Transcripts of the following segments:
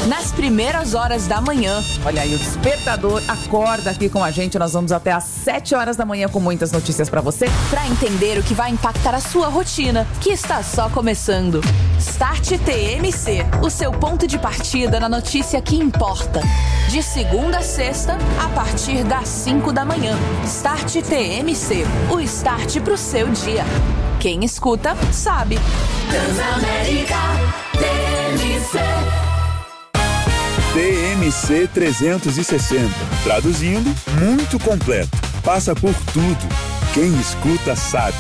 nas primeiras horas da manhã. Olha aí, o Despertador acorda aqui com a gente. Nós vamos até às 7 horas da manhã com muitas notícias pra você. Para entender o que vai impactar a sua rotina, que está só começando. Start TMC, o seu ponto de partida na notícia que importa. De segunda a sexta, a partir das 5 da manhã. Start TMC, o start pro seu dia. Quem escuta, sabe. Transamérica TMC. TMC 360. Traduzindo, muito completo. Passa por tudo. Quem escuta sabe.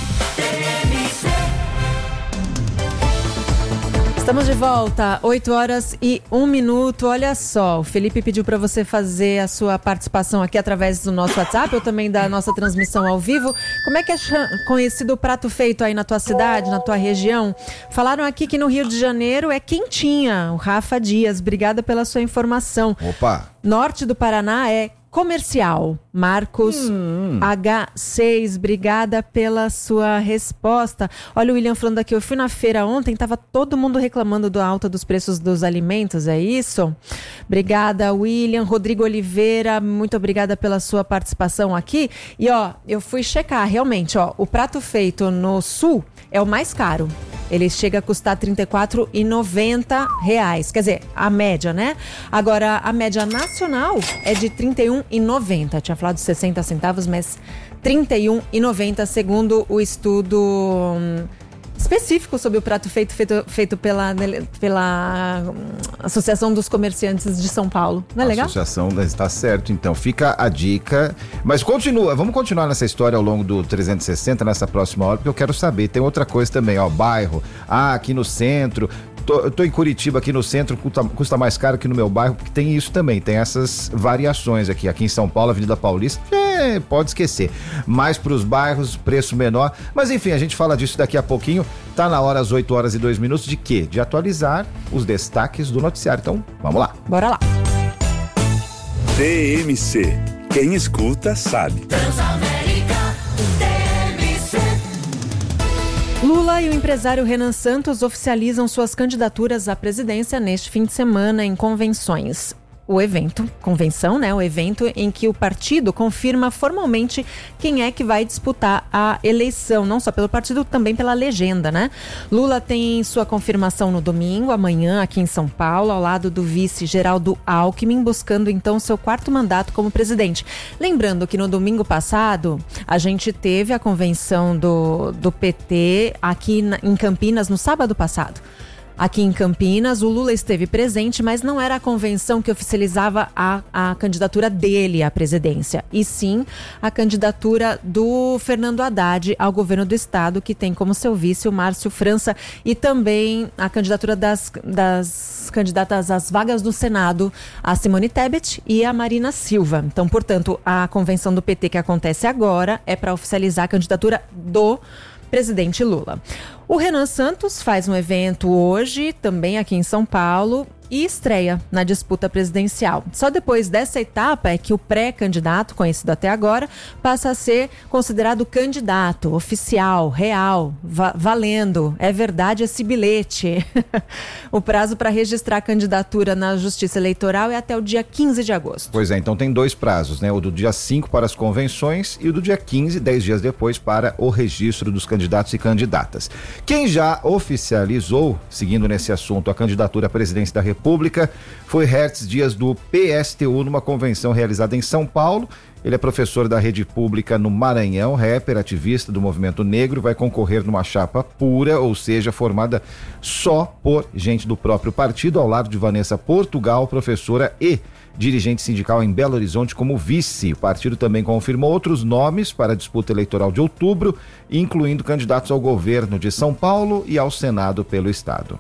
Estamos de volta, 8h01. Olha só, o Felipe pediu para você fazer a sua participação aqui através do nosso WhatsApp ou também da nossa transmissão ao vivo. Como é que é conhecido o prato feito aí na tua cidade, na tua região? Falaram aqui que no Rio de Janeiro é quentinha. O Rafa Dias, obrigada pela sua informação. Opa! Norte do Paraná é comercial. Marcos H6, obrigada pela sua resposta. Olha o William falando aqui, eu fui na feira ontem, estava todo mundo reclamando da alta dos preços dos alimentos, é isso? Obrigada, William. Rodrigo Oliveira, muito obrigada pela sua participação aqui. E ó, eu fui checar, realmente, ó, o prato feito no sul é o mais caro. Ele chega a custar R$ 34,90. Quer dizer, a média, né? Agora, a média nacional é de R$ 31,90. Tinha falado 60 centavos, mas R$ 31,90, segundo o estudo específico sobre o prato feito pela Associação dos Comerciantes de São Paulo. Não é legal? Associação, está certo. Então, fica a dica. Mas vamos continuar nessa história ao longo do 360, nessa próxima hora, porque eu quero saber. Tem outra coisa também, ó, bairro. Aqui no centro. Eu tô em Curitiba, aqui no centro, custa mais caro que no meu bairro, porque tem isso também, tem essas variações aqui. Aqui em São Paulo, Avenida Paulista, pode esquecer. Mais pros bairros, preço menor. Mas enfim, a gente fala disso daqui a pouquinho. Tá na hora, às 8h02, de quê? De atualizar os destaques do noticiário. Então, vamos lá. Bora lá. TMC. Quem escuta, sabe. Lula e o empresário Renan Santos oficializam suas candidaturas à presidência neste fim de semana em convenções. O evento em que o partido confirma formalmente quem é que vai disputar a eleição, não só pelo partido, também pela legenda, né? Lula tem sua confirmação no domingo, amanhã, aqui em São Paulo, ao lado do vice Geraldo Alckmin, buscando então seu 4º mandato como presidente. Lembrando que no domingo passado, a gente teve a convenção do PT aqui em Campinas, no sábado passado. Aqui em Campinas, o Lula esteve presente, mas não era a convenção que oficializava a candidatura dele à presidência, e sim a candidatura do Fernando Haddad ao governo do estado, que tem como seu vice o Márcio França, e também a candidatura das candidatas às vagas do Senado, a Simone Tebet e a Marina Silva. Então, portanto, a convenção do PT que acontece agora é para oficializar a candidatura do presidente Lula. O Renan Santos faz um evento hoje, também aqui em São Paulo, e estreia na disputa presidencial. Só depois dessa etapa é que o pré-candidato, conhecido até agora, passa a ser considerado candidato oficial, real, valendo. É verdade esse bilhete. O prazo para registrar a candidatura na Justiça Eleitoral é até o dia 15 de agosto. Pois é, então tem 2 prazos, né? O do dia 5 para as convenções e o do dia 15, 10 dias depois, para o registro dos candidatos e candidatas. Quem já oficializou, seguindo nesse assunto, a candidatura à presidência da República foi Hertz Dias do PSTU numa convenção realizada em São Paulo. Ele é professor da rede pública no Maranhão, rapper, ativista do movimento negro, vai concorrer numa chapa pura, ou seja, formada só por gente do próprio partido, ao lado de Vanessa Portugal, professora e dirigente sindical em Belo Horizonte como vice. O partido também confirmou outros nomes para a disputa eleitoral de outubro, incluindo candidatos ao governo de São Paulo e ao Senado pelo estado.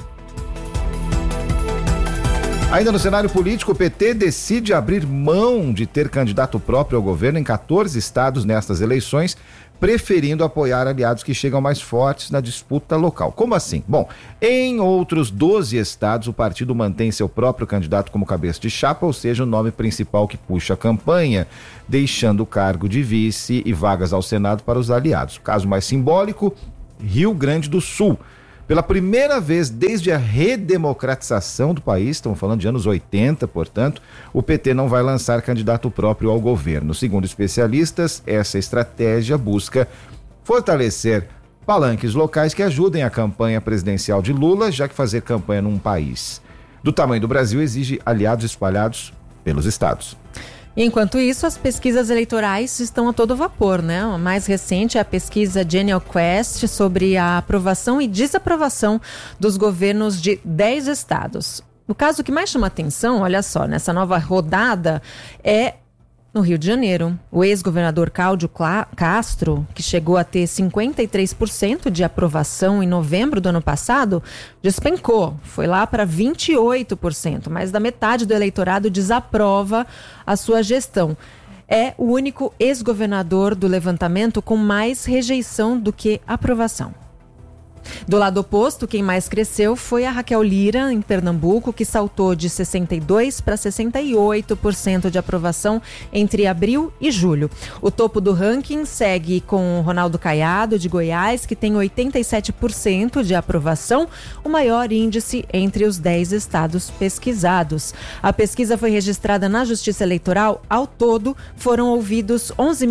Ainda no cenário político, o PT decide abrir mão de ter candidato próprio ao governo em 14 estados nestas eleições, preferindo apoiar aliados que chegam mais fortes na disputa local. Como assim? Bom, em outros 12 estados, o partido mantém seu próprio candidato como cabeça de chapa, ou seja, o nome principal que puxa a campanha, deixando o cargo de vice e vagas ao Senado para os aliados. O caso mais simbólico, Rio Grande do Sul. Pela primeira vez desde a redemocratização do país, estamos falando de anos 80, portanto, o PT não vai lançar candidato próprio ao governo. Segundo especialistas, essa estratégia busca fortalecer palanques locais que ajudem a campanha presidencial de Lula, já que fazer campanha num país do tamanho do Brasil exige aliados espalhados pelos estados. Enquanto isso, as pesquisas eleitorais estão a todo vapor, né? A mais recente é a pesquisa Genial Quest sobre a aprovação e desaprovação dos governos de 10 estados. O caso que mais chama atenção, olha só, nessa nova rodada é no Rio de Janeiro. O ex-governador Cláudio Castro, que chegou a ter 53% de aprovação em novembro do ano passado, despencou. Foi lá para 28%, mais da metade do eleitorado desaprova a sua gestão. É o único ex-governador do levantamento com mais rejeição do que aprovação. Do lado oposto, quem mais cresceu foi a Raquel Lira, em Pernambuco, que saltou de 62% para 68% de aprovação entre abril e julho. O topo do ranking segue com Ronaldo Caiado, de Goiás, que tem 87% de aprovação, o maior índice entre os 10 estados pesquisados. A pesquisa foi registrada na Justiça Eleitoral. Ao todo, foram ouvidos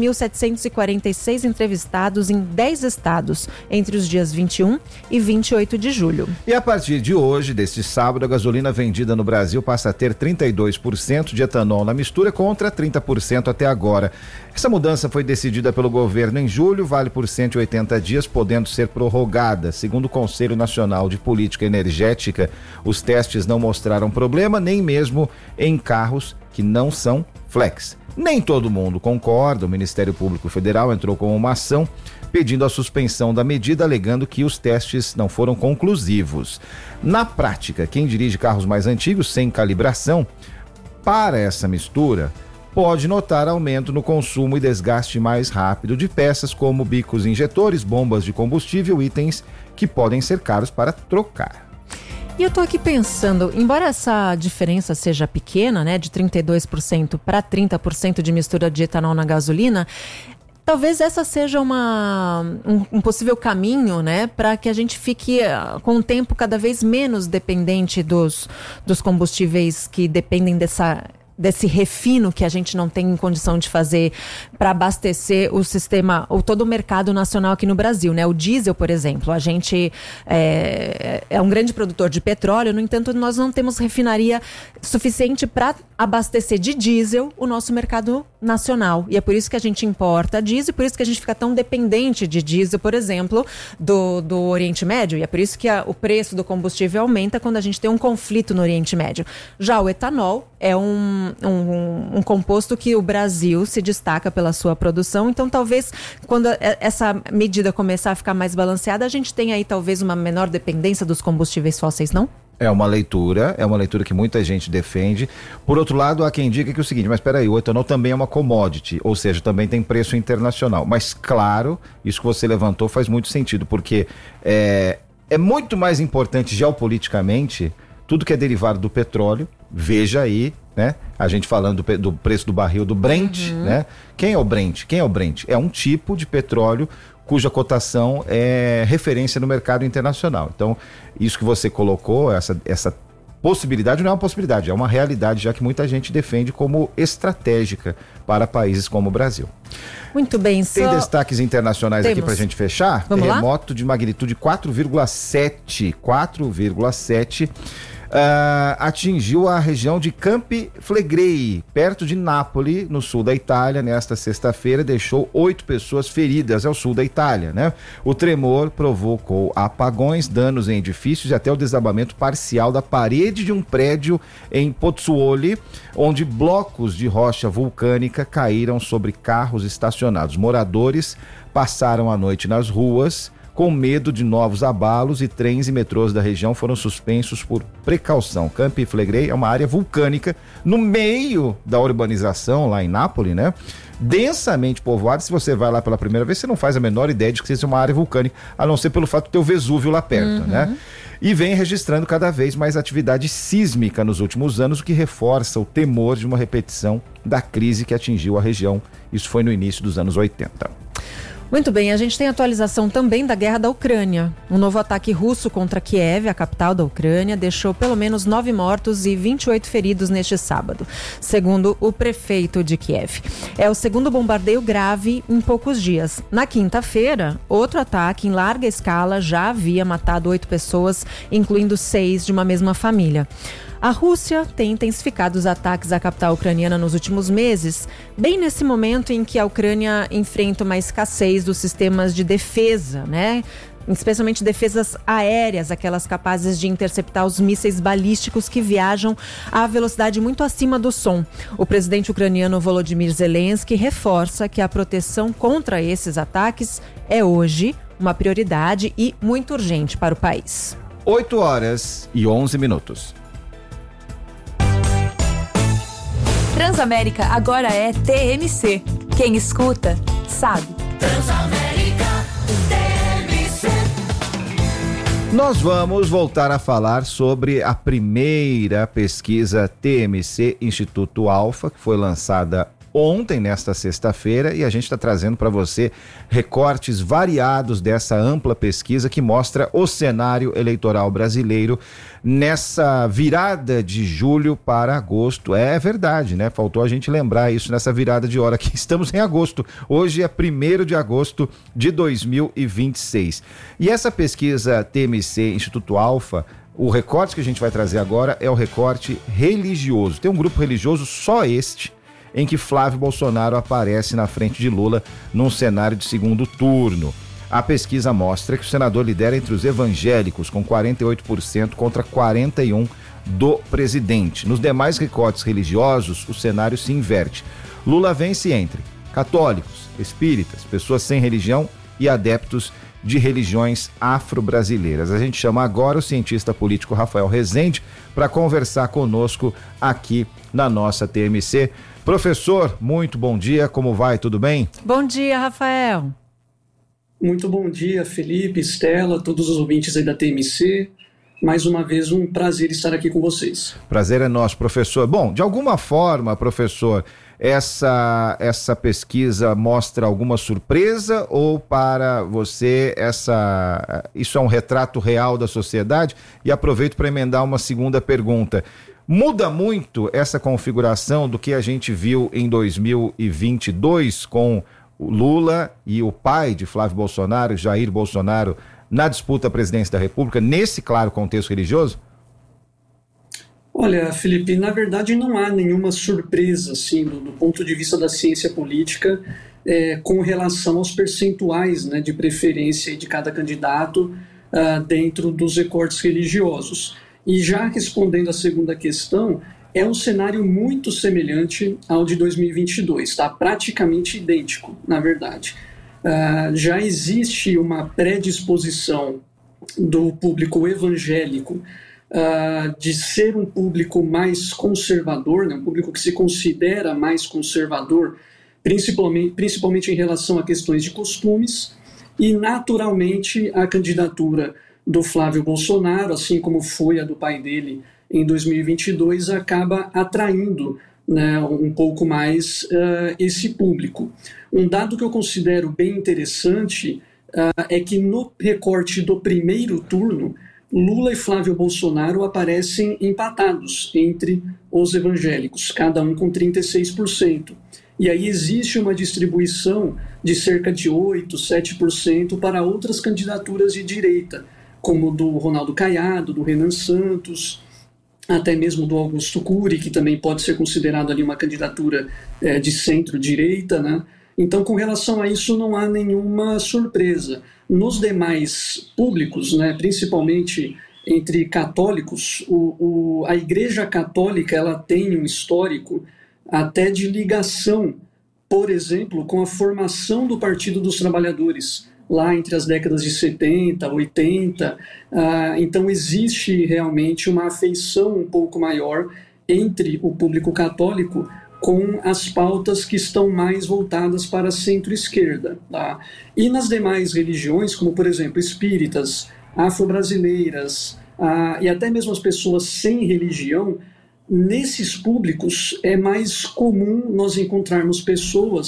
11.746 entrevistados em 10 estados, entre os dias 21 e 28 de julho. E a partir de hoje, deste sábado, a gasolina vendida no Brasil passa a ter 32% de etanol na mistura contra 30% até agora. Essa mudança foi decidida pelo governo em julho, vale por 180 dias, podendo ser prorrogada. Segundo o Conselho Nacional de Política Energética, os testes não mostraram problema, nem mesmo em carros que não são flex. Nem todo mundo concorda. O Ministério Público Federal entrou com uma ação pedindo a suspensão da medida, alegando que os testes não foram conclusivos. Na prática, quem dirige carros mais antigos, sem calibração, para essa mistura, pode notar aumento no consumo e desgaste mais rápido de peças como bicos injetores, bombas de combustível, itens que podem ser caros para trocar. E eu tô aqui pensando, embora essa diferença seja pequena, né, de 32% para 30% de mistura de etanol na gasolina, talvez essa seja um possível caminho, né, para que a gente fique com o tempo cada vez menos dependente dos combustíveis que dependem desse refino que a gente não tem condição de fazer para abastecer o sistema, ou todo o mercado nacional aqui no Brasil, né? O diesel, por exemplo, a gente é um grande produtor de petróleo, no entanto, nós não temos refinaria suficiente para abastecer de diesel o nosso mercado nacional. E é por isso que a gente importa diesel, por isso que a gente fica tão dependente de diesel, por exemplo, do Oriente Médio. E é por isso que o preço do combustível aumenta quando a gente tem um conflito no Oriente Médio. Já o etanol é um composto que o Brasil se destaca pela sua produção, então talvez quando essa medida começar a ficar mais balanceada, a gente tenha aí talvez uma menor dependência dos combustíveis fósseis, não? É uma leitura que muita gente defende. Por outro lado, há quem diga que é o seguinte, mas espera aí, o etanol também é uma commodity, ou seja, também tem preço internacional. Mas claro, isso que você levantou faz muito sentido, porque é muito mais importante geopoliticamente tudo que é derivado do petróleo. Veja aí, né? A gente falando do preço do barril do Brent, né? Quem é o Brent? É um tipo de petróleo cuja cotação é referência no mercado internacional. Então, isso que você colocou, essa possibilidade não é uma possibilidade, é uma realidade, já que muita gente defende como estratégica para países como o Brasil. Muito bem. Tem destaques internacionais aqui para a gente fechar? Vamos lá? Terremoto de magnitude 4,7 atingiu a região de Campi Flegrei, perto de Nápoles, no sul da Itália, nesta sexta-feira, deixou 8 pessoas feridas ao sul da Itália, né? O tremor provocou apagões, danos em edifícios e até o desabamento parcial da parede de um prédio em Pozzuoli, onde blocos de rocha vulcânica caíram sobre carros estacionados. Moradores passaram a noite nas ruas, com medo de novos abalos, e trens e metrôs da região foram suspensos por precaução. Campi Flegrei é uma área vulcânica no meio da urbanização lá em Nápoles, né? Densamente povoada. Se você vai lá pela primeira vez, você não faz a menor ideia de que seja uma área vulcânica, a não ser pelo fato de ter o Vesúvio lá perto, né? E vem registrando cada vez mais atividade sísmica nos últimos anos, o que reforça o temor de uma repetição da crise que atingiu a região. Isso foi no início dos anos 80. Muito bem, a gente tem atualização também da guerra da Ucrânia. Um novo ataque russo contra Kiev, a capital da Ucrânia, deixou pelo menos 9 mortos e 28 feridos neste sábado, segundo o prefeito de Kiev. É o segundo bombardeio grave em poucos dias. Na quinta-feira, outro ataque em larga escala já havia matado 8 pessoas, incluindo 6 de uma mesma família. A Rússia tem intensificado os ataques à capital ucraniana nos últimos meses, bem nesse momento em que a Ucrânia enfrenta uma escassez dos sistemas de defesa, né? Especialmente defesas aéreas, aquelas capazes de interceptar os mísseis balísticos que viajam a velocidade muito acima do som. O presidente ucraniano Volodymyr Zelensky reforça que a proteção contra esses ataques é hoje uma prioridade e muito urgente para o país. 8h11. Transamérica agora é TMC. Quem escuta, sabe. Transamérica TMC. Nós vamos voltar a falar sobre a primeira pesquisa TMC Instituto Alfa, que foi lançada ontem, nesta sexta-feira, e a gente está trazendo para você recortes variados dessa ampla pesquisa que mostra o cenário eleitoral brasileiro nessa virada de julho para agosto. É verdade, né? Faltou a gente lembrar isso nessa virada de hora, que estamos em agosto. Hoje é 1º de agosto de 2026. E essa pesquisa TMC Instituto Alfa, o recorte que a gente vai trazer agora é o recorte religioso. Tem um grupo religioso, só este, em que Flávio Bolsonaro aparece na frente de Lula num cenário de segundo turno. A pesquisa mostra que o senador lidera entre os evangélicos, com 48% contra 41% do presidente. Nos demais recortes religiosos, o cenário se inverte. Lula vence entre católicos, espíritas, pessoas sem religião e adeptos de religiões afro-brasileiras. A gente chama agora o cientista político Rafael Rezende para conversar conosco aqui na nossa TMC. Professor, muito bom dia, como vai? Tudo bem? Bom dia, Rafael. Muito bom dia, Felipe, Estela, todos os ouvintes aí da TMC. Mais uma vez, um prazer estar aqui com vocês. Prazer é nosso, professor. Bom, de alguma forma, professor, essa pesquisa mostra alguma surpresa ou para você isso é um retrato real da sociedade? E aproveito para emendar uma segunda pergunta. Muda muito essa configuração do que a gente viu em 2022 com o Lula e o pai de Flávio Bolsonaro, Jair Bolsonaro, na disputa à presidência da República, nesse claro contexto religioso? Olha, Felipe, na verdade não há nenhuma surpresa, assim, do ponto de vista da ciência política, com relação aos percentuais, né, de preferência de cada candidato dentro dos recortes religiosos. E já respondendo à segunda questão, é um cenário muito semelhante ao de 2022, está praticamente idêntico, na verdade. Já existe uma predisposição do público evangélico de ser um público mais conservador, né, um público que se considera mais conservador, principalmente em relação a questões de costumes, e naturalmente a candidatura do Flávio Bolsonaro, assim como foi a do pai dele em 2022, acaba atraindo, né, um pouco mais esse público. Um dado que eu considero bem interessante é que no recorte do primeiro turno, Lula e Flávio Bolsonaro aparecem empatados entre os evangélicos, cada um com 36%. E aí existe uma distribuição de cerca de 8%, 7% para outras candidaturas de direita, como do Ronaldo Caiado, do Renan Santos, até mesmo do Augusto Cury, que também pode ser considerado ali uma candidatura de centro-direita, né? Então, com relação a isso, não há nenhuma surpresa. Nos demais públicos, né, principalmente entre católicos, a Igreja Católica ela tem um histórico até de ligação, por exemplo, com a formação do Partido dos Trabalhadores, lá entre as décadas de 70, 80, então existe realmente uma afeição um pouco maior entre o público católico com as pautas que estão mais voltadas para a centro-esquerda. Tá? E nas demais religiões, como por exemplo espíritas, afro-brasileiras e até mesmo as pessoas sem religião, nesses públicos é mais comum nós encontrarmos pessoas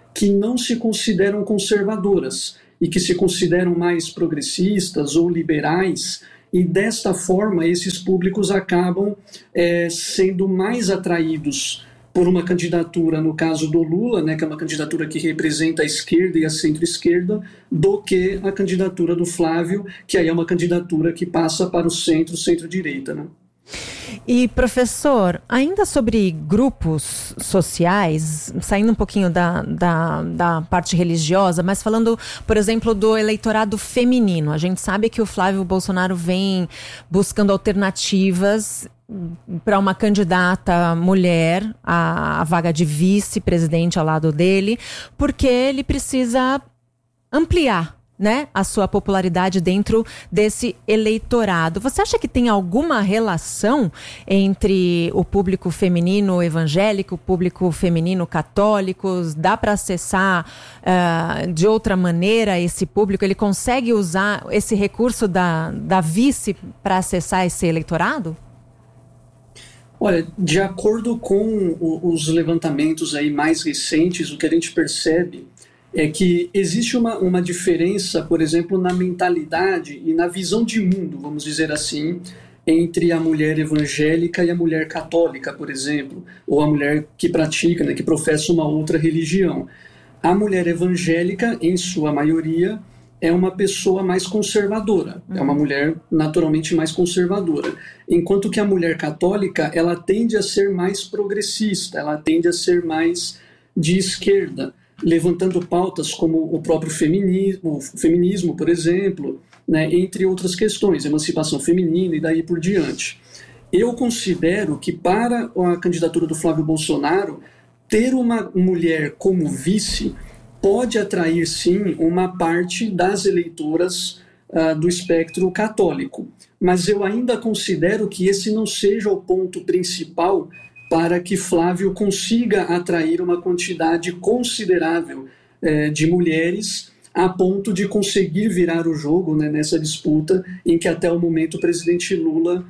que não se consideram conservadoras e que se consideram mais progressistas ou liberais, e desta forma esses públicos acabam sendo mais atraídos por uma candidatura, no caso do Lula, né, que é uma candidatura que representa a esquerda e a centro-esquerda, do que a candidatura do Flávio, que aí é uma candidatura que passa para o centro-direita, né? E, professor, ainda sobre grupos sociais, saindo um pouquinho da parte religiosa, mas falando, por exemplo, do eleitorado feminino. A gente sabe que o Flávio Bolsonaro vem buscando alternativas para uma candidata mulher à vaga de vice-presidente ao lado dele, porque ele precisa ampliar, né, a sua popularidade dentro desse eleitorado. Você acha que tem alguma relação entre o público feminino evangélico, o público feminino católico? Dá para acessar de outra maneira esse público? Ele consegue usar esse recurso da vice para acessar esse eleitorado? Olha, de acordo com os levantamentos aí mais recentes, o que a gente percebe é que existe uma diferença, por exemplo, na mentalidade e na visão de mundo, vamos dizer assim, entre a mulher evangélica e a mulher católica, por exemplo, ou a mulher que pratica, né, que professa uma outra religião. A mulher evangélica, em sua maioria, é uma pessoa mais conservadora, é uma mulher naturalmente mais conservadora, enquanto que a mulher católica, ela tende a ser mais progressista, ela tende a ser mais de esquerda, levantando pautas como o próprio feminismo, por exemplo, né, entre outras questões, emancipação feminina e daí por diante. Eu considero que para a candidatura do Flávio Bolsonaro, ter uma mulher como vice pode atrair, sim, uma parte das eleitoras do espectro católico. Mas eu ainda considero que esse não seja o ponto principal para que Flávio consiga atrair uma quantidade considerável de mulheres a ponto de conseguir virar o jogo, né, nessa disputa em que até o momento o presidente Lula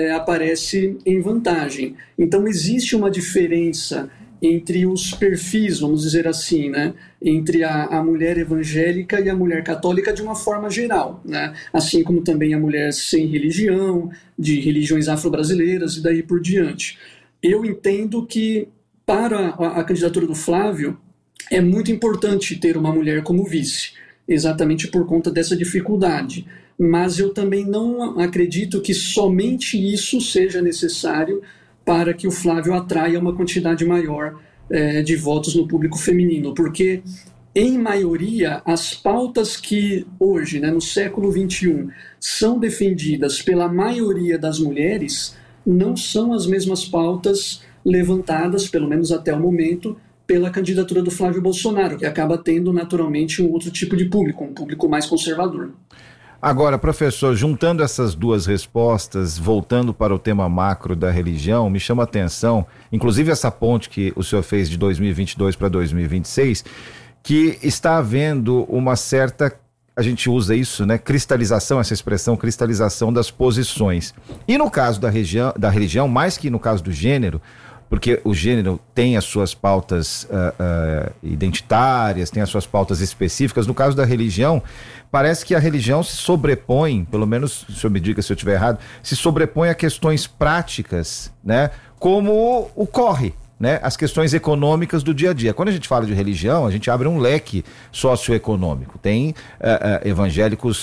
aparece em vantagem. Então existe uma diferença entre os perfis, vamos dizer assim, né, entre a mulher evangélica e a mulher católica de uma forma geral, né, assim como também a mulher sem religião, de religiões afro-brasileiras e daí por diante. Eu entendo que para a candidatura do Flávio é muito importante ter uma mulher como vice, exatamente por conta dessa dificuldade. Mas eu também não acredito que somente isso seja necessário para que o Flávio atraia uma quantidade maior de votos no público feminino, porque, em maioria, as pautas que hoje, né, no século XXI, são defendidas pela maioria das mulheres não são as mesmas pautas levantadas, pelo menos até o momento, pela candidatura do Flávio Bolsonaro, que acaba tendo naturalmente um outro tipo de público, um público mais conservador. Agora, professor, juntando essas duas respostas, voltando para o tema macro da religião, me chama a atenção, inclusive essa ponte que o senhor fez de 2022 para 2026, que está havendo uma certa, a gente usa isso, né, cristalização, essa expressão, cristalização das posições. E no caso da religião, mais que no caso do gênero, porque o gênero tem as suas pautas identitárias, tem as suas pautas específicas. No caso da religião, parece que a religião se sobrepõe, pelo menos, o senhor me diga se eu estiver errado, se sobrepõe a questões práticas, né, como ocorre, né, as questões econômicas do dia a dia. Quando a gente fala de religião, a gente abre um leque socioeconômico. Tem evangélicos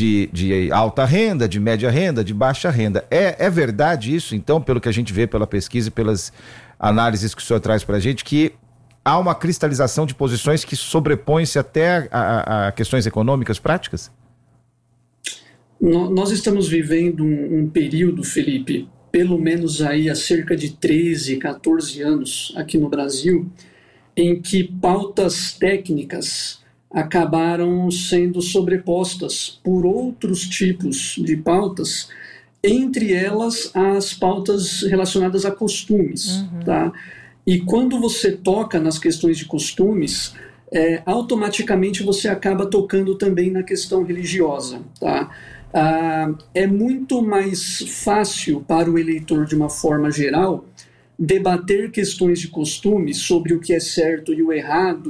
de alta renda, de média renda, de baixa renda. É verdade isso, então, pelo que a gente vê pela pesquisa e pelas análises que o senhor traz para a gente, que há uma cristalização de posições que sobrepõem-se até a questões econômicas práticas? Nós estamos vivendo um período, Felipe, pelo menos aí há cerca de 13, 14 anos aqui no Brasil, em que pautas técnicas acabaram sendo sobrepostas por outros tipos de pautas, entre elas as pautas relacionadas a costumes, tá? E quando você toca nas questões de costumes, automaticamente você acaba tocando também na questão religiosa, tá? É muito mais fácil para o eleitor, de uma forma geral, debater questões de costumes sobre o que é certo e o errado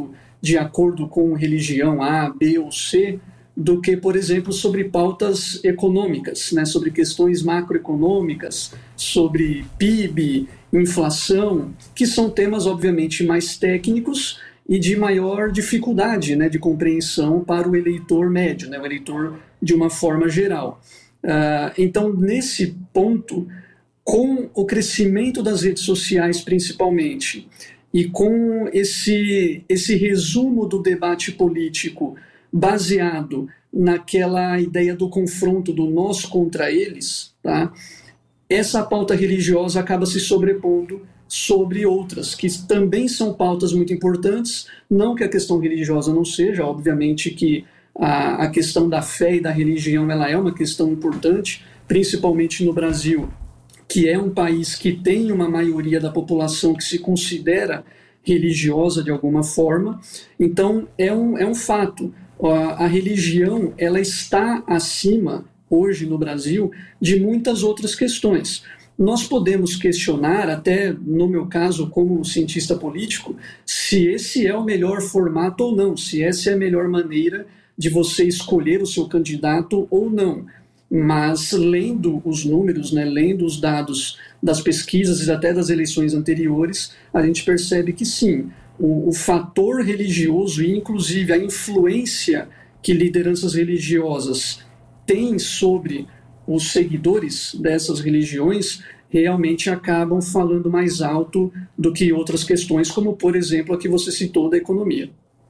de acordo com religião A, B ou C, do que, por exemplo, sobre pautas econômicas, né, sobre questões macroeconômicas, sobre PIB, inflação, que são temas, obviamente, mais técnicos e de maior dificuldade, né, de compreensão para o eleitor médio, né, o eleitor de uma forma geral. Então, nesse ponto, com o crescimento das redes sociais, principalmente, e com esse resumo do debate político baseado naquela ideia do confronto do nós contra eles, tá? Essa pauta religiosa acaba se sobrepondo sobre outras, que também são pautas muito importantes, não que a questão religiosa não seja, obviamente que a questão da fé e da religião ela é uma questão importante, principalmente no Brasil, que é um país que tem uma maioria da população que se considera religiosa de alguma forma. Então é um fato. A religião ela está acima, hoje no Brasil, de muitas outras questões. Nós podemos questionar, até no meu caso como cientista político, se esse é o melhor formato ou não, se essa é a melhor maneira de você escolher o seu candidato ou não. Mas lendo os números, né, lendo os dados das pesquisas e até das eleições anteriores, a gente percebe que sim, o fator religioso e inclusive a influência que lideranças religiosas têm sobre os seguidores dessas religiões realmente acabam falando mais alto do que outras questões, como por exemplo a que você citou da economia.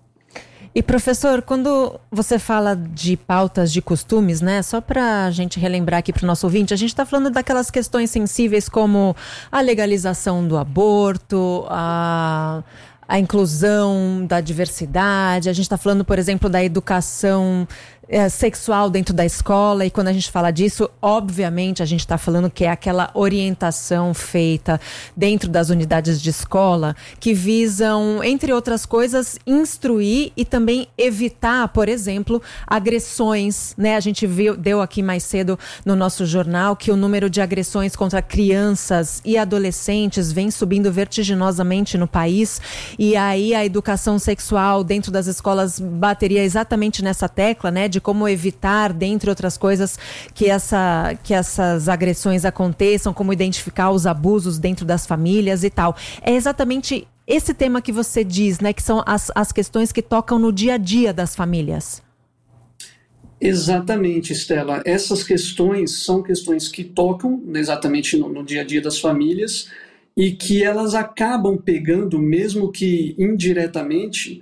E professor, quando você fala de pautas de costumes, né, só para a gente relembrar aqui para o nosso ouvinte, a gente está falando daquelas questões sensíveis como a legalização do aborto, a inclusão da diversidade, a gente está falando, por exemplo, da educação sexual dentro da escola, e quando a gente fala disso, obviamente a gente está falando que é aquela orientação feita dentro das unidades de escola que visam, entre outras coisas, instruir e também evitar, por exemplo, agressões, né? A gente deu aqui mais cedo no nosso jornal que o número de agressões contra crianças e adolescentes vem subindo vertiginosamente no país, e aí a educação sexual dentro das escolas bateria exatamente nessa tecla, né? De como evitar, dentre outras coisas, que essas agressões aconteçam, como identificar os abusos dentro das famílias e tal. É exatamente esse tema que você diz, né? Que são as questões que tocam no dia a dia das famílias. Exatamente, Estela. Essas questões são questões que tocam exatamente no dia a dia das famílias e que elas acabam pegando, mesmo que indiretamente,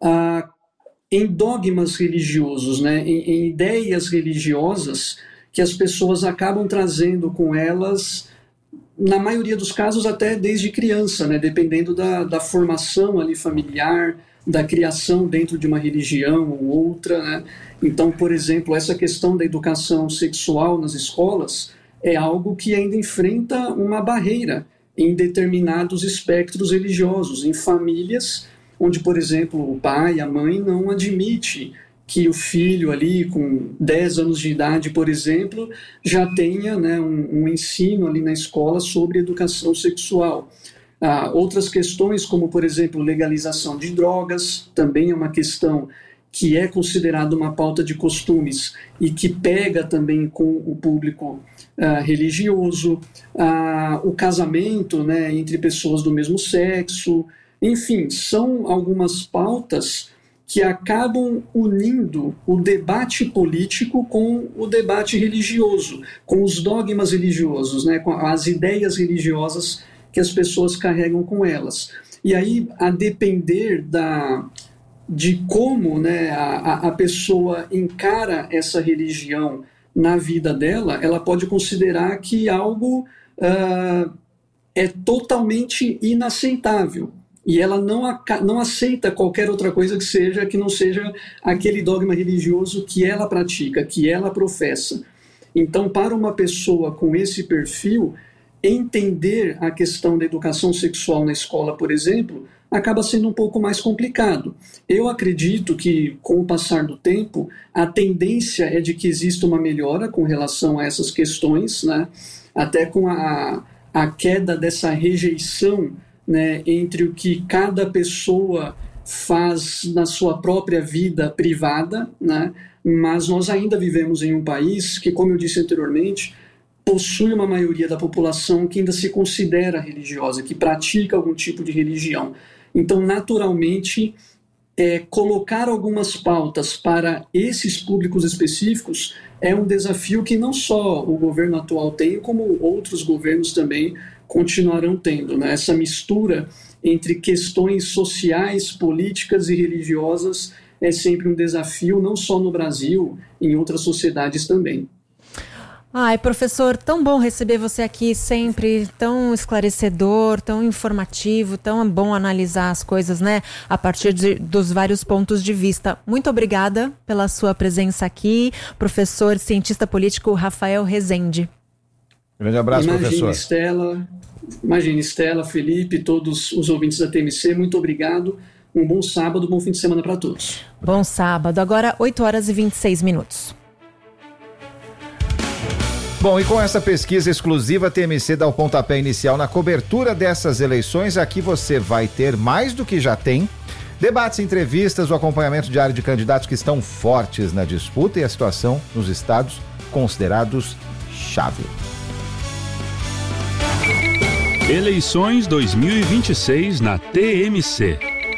em dogmas religiosos, né? Em ideias religiosas que as pessoas acabam trazendo com elas, na maioria dos casos até desde criança, né? Dependendo da formação ali familiar, da criação dentro de uma religião ou outra, né? Então, por exemplo, essa questão da educação sexual nas escolas é algo que ainda enfrenta uma barreira em determinados espectros religiosos, em famílias onde, por exemplo, o pai, a mãe não admite que o filho ali com 10 anos de idade, por exemplo, já tenha, né, um ensino ali na escola sobre educação sexual. Outras questões, como, por exemplo, legalização de drogas, também é uma questão que é considerada uma pauta de costumes e que pega também com o público religioso, o casamento, né, entre pessoas do mesmo sexo. Enfim, são algumas pautas que acabam unindo o debate político com o debate religioso, com os dogmas religiosos, né, com as ideias religiosas que as pessoas carregam com elas. E aí, a depender de como, né, a pessoa encara essa religião na vida dela, ela pode considerar que algo é totalmente inaceitável. E ela não aceita qualquer outra coisa que não seja aquele dogma religioso que ela pratica, que ela professa. Então, para uma pessoa com esse perfil, entender a questão da educação sexual na escola, por exemplo, acaba sendo um pouco mais complicado. Eu acredito que, com o passar do tempo, a tendência é de que exista uma melhora com relação a essas questões, né? Até com a queda dessa rejeição, né, entre o que cada pessoa faz na sua própria vida privada, né? Mas nós ainda vivemos em um país que, como eu disse anteriormente, possui uma maioria da população que ainda se considera religiosa, que pratica algum tipo de religião. Então, naturalmente, colocar algumas pautas para esses públicos específicos é um desafio que não só o governo atual tem, como outros governos também continuarão tendo, né? Essa mistura entre questões sociais, políticas e religiosas é sempre um desafio, não só no Brasil, em outras sociedades também. Ai, professor, tão bom receber você aqui sempre, tão esclarecedor, tão informativo, tão bom analisar as coisas, né, a partir dos vários pontos de vista. Muito obrigada pela sua presença aqui, professor, cientista político Rafael Rezende. Grande abraço, professor. Imagine, Estela, Felipe, todos os ouvintes da TMC, muito obrigado. Um bom sábado, bom fim de semana para todos. Bom sábado, agora 8h26. Bom, e com essa pesquisa exclusiva, a TMC dá o pontapé inicial na cobertura dessas eleições. Aqui você vai ter mais do que já tem: debates, entrevistas, o acompanhamento diário de candidatos que estão fortes na disputa e a situação nos estados considerados chave. Eleições 2026 na TMC.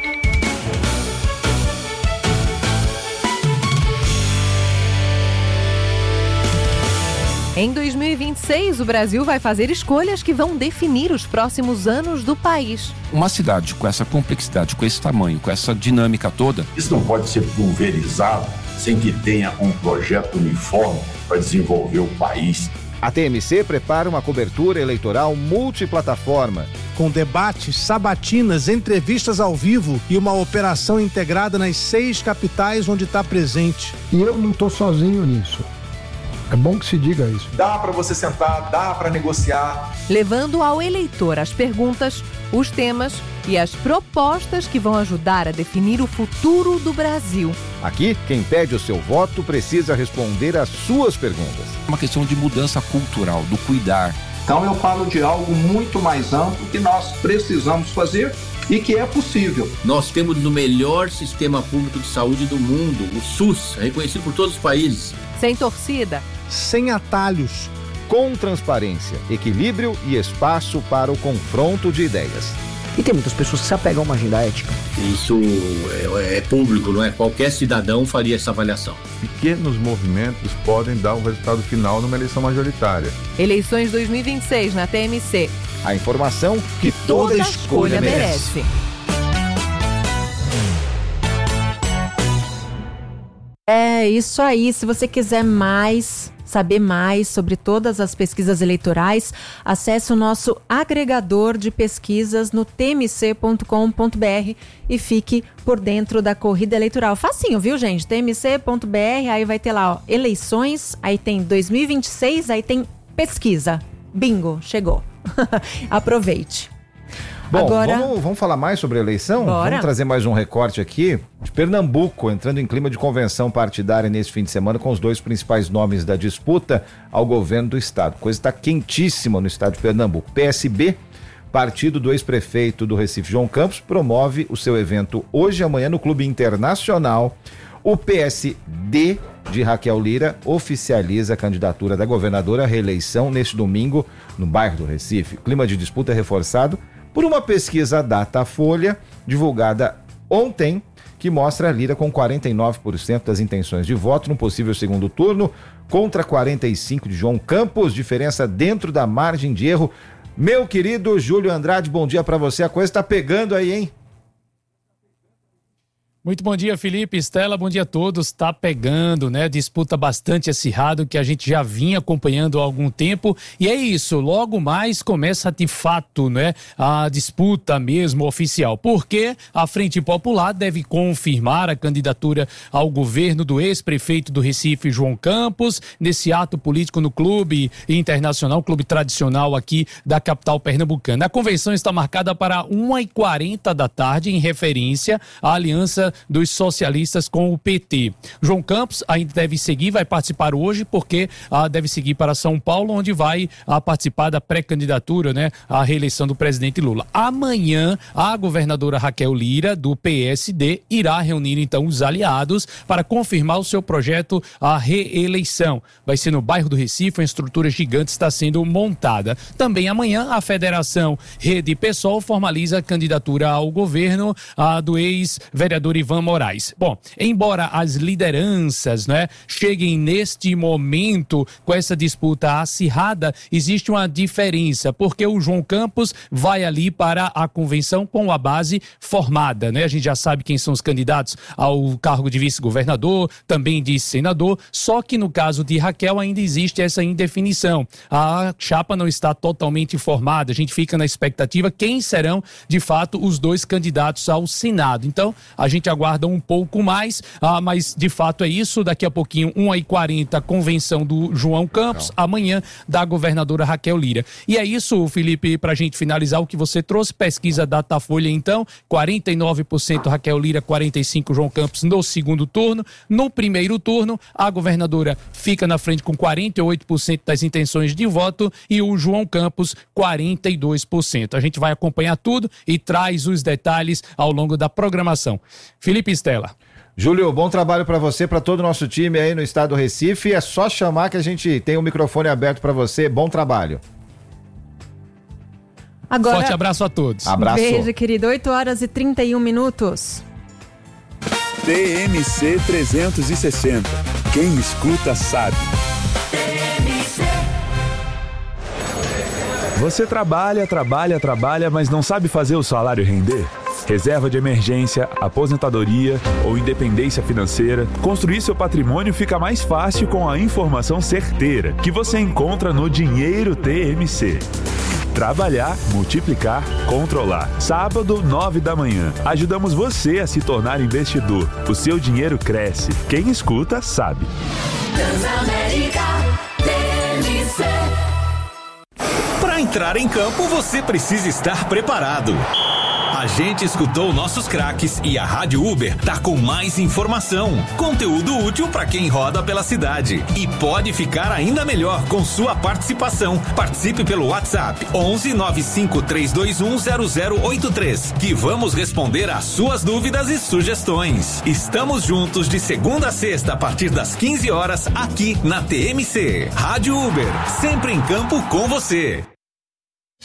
Em 2026, o Brasil vai fazer escolhas que vão definir os próximos anos do país. Uma cidade com essa complexidade, com esse tamanho, com essa dinâmica toda... Isso não pode ser pulverizado sem que tenha um projeto uniforme para desenvolver o país. A TMC prepara uma cobertura eleitoral multiplataforma, com debates, sabatinas, entrevistas ao vivo e uma operação integrada nas 6 capitais onde está presente. E eu não estou sozinho nisso. É bom que se diga isso. Dá para você sentar, dá para negociar. Levando ao eleitor as perguntas, os temas e as propostas que vão ajudar a definir o futuro do Brasil. Aqui, quem pede o seu voto precisa responder às suas perguntas. Uma questão de mudança cultural, do cuidar. Então eu falo de algo muito mais amplo que nós precisamos fazer e que é possível. Nós temos o melhor sistema público de saúde do mundo, o SUS, reconhecido por todos os países. Sem torcida. Sem atalhos. Com transparência, equilíbrio e espaço para o confronto de ideias. E tem muitas pessoas que se apegam a uma agenda ética. Isso é público, não é? Qualquer cidadão faria essa avaliação. Pequenos movimentos podem dar o resultado final numa eleição majoritária. Eleições 2026 na TMC. A informação que toda escolha merece. É isso aí. Se você quiser saber mais sobre todas as pesquisas eleitorais, acesse o nosso agregador de pesquisas no tmc.com.br e fique por dentro da corrida eleitoral. Facinho, viu, gente? tmc.br, aí vai ter lá, ó, eleições, aí tem 2026, aí tem pesquisa. Bingo, chegou. Aproveite. Bom, agora, vamos falar mais sobre a eleição? Bora. Vamos trazer mais um recorte aqui de Pernambuco, entrando em clima de convenção partidária nesse fim de semana com os 2 principais nomes da disputa ao governo do estado. Coisa está quentíssima no estado de Pernambuco. PSB, partido do ex-prefeito do Recife, João Campos, promove o seu evento hoje e amanhã no Clube Internacional. O PSD de Raquel Lira oficializa a candidatura da governadora à reeleição neste domingo no bairro do Recife. Clima de disputa reforçado por uma pesquisa Datafolha, divulgada ontem, que mostra a Lira com 49% das intenções de voto no possível segundo turno, contra 45% de João Campos, diferença dentro da margem de erro. Meu querido Júlio Andrade, bom dia para você. A coisa está pegando aí, hein? Muito bom dia, Felipe, Estela, bom dia a todos. Tá pegando, né? Disputa bastante acirrada que a gente já vinha acompanhando há algum tempo. E é isso, logo mais começa de fato, né? A disputa mesmo oficial. Porque a Frente Popular deve confirmar a candidatura ao governo do ex-prefeito do Recife, João Campos, nesse ato político no Clube Internacional, clube tradicional aqui da capital pernambucana. A convenção está marcada para 1h40 da tarde, em referência à aliança aliança dos socialistas com o PT. João Campos ainda deve seguir, vai participar hoje, porque deve seguir para São Paulo, onde vai participar da pré-candidatura, né, à reeleição do presidente Lula. Amanhã, a governadora Raquel Lira, do PSD, irá reunir então os aliados para confirmar o seu projeto à reeleição. Vai ser no bairro do Recife, uma estrutura gigante está sendo montada. Também amanhã, a Federação Rede PSOL formaliza a candidatura ao governo do ex-vereador Ivan Moraes. Bom, embora as lideranças, né, cheguem neste momento com essa disputa acirrada, existe uma diferença, porque o João Campos vai ali para a convenção com a base formada, né? A gente já sabe quem são os candidatos ao cargo de vice-governador, também de senador, só que no caso de Raquel ainda existe essa indefinição. A chapa não está totalmente formada, a gente fica na expectativa quem serão, de fato, os dois candidatos ao Senado. Então, a gente aguarda um pouco mais, mas de fato é isso. Daqui a pouquinho, 1h40, convenção do João Campos, amanhã da governadora Raquel Lira. E é isso, Felipe, para a gente finalizar o que você trouxe, pesquisa Datafolha, então, 49% Raquel Lira, 45% João Campos no segundo turno. No primeiro turno, a governadora fica na frente com 48% das intenções de voto e o João Campos, 42%. A gente vai acompanhar tudo e traz os detalhes ao longo da programação. Felipe Stella. Júlio, bom trabalho para você, para todo o nosso time aí no estado do Recife. É só chamar que a gente tem o microfone aberto para você. Bom trabalho. Agora, forte abraço a todos. Abraço. Beijo, querido. 8h31. TMC 360. Quem escuta sabe. Você trabalha, mas não sabe fazer o salário render? Reserva de emergência, aposentadoria ou independência financeira, construir seu patrimônio fica mais fácil com a informação certeira que você encontra no Dinheiro TMC. Trabalhar, multiplicar, controlar. Sábado, 9 da manhã. Ajudamos você a se tornar investidor. O seu dinheiro cresce. Quem escuta, sabe. Transamérica TMC. Para entrar em campo, você precisa estar preparado. A gente escutou nossos craques e a Rádio Uber tá com mais informação, conteúdo útil para quem roda pela cidade e pode ficar ainda melhor com sua participação. Participe pelo WhatsApp 11 95 321 0083 que vamos responder às suas dúvidas e sugestões. Estamos juntos de segunda a sexta a partir das 15 horas aqui na TMC. Rádio Uber, sempre em campo com você.